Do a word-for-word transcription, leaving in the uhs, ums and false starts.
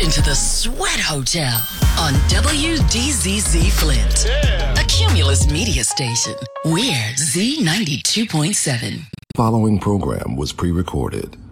into the Sweat Hotel on W D Z Z Flint, yeah. A Cumulus media station. We're Z ninety-two point seven. Following program was pre-recorded.